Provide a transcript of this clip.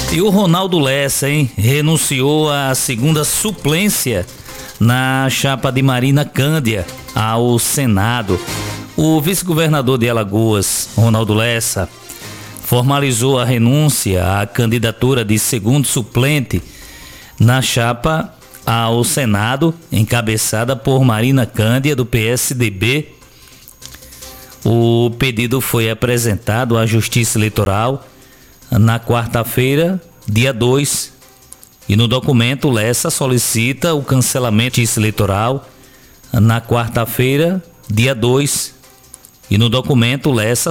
E o Ronaldo Lessa, renunciou à segunda suplência na chapa de Marina Cândia ao Senado. O vice-governador de Alagoas, Ronaldo Lessa, formalizou a renúncia à candidatura de segundo suplente na chapa ao Senado, encabeçada por Marina Cândia, do PSDB. O pedido foi apresentado à Justiça Eleitoral na quarta-feira, dia 2, e no documento Lessa solicita o cancelamento da Justiça Eleitoral na quarta-feira, dia 2, e no documento Lessa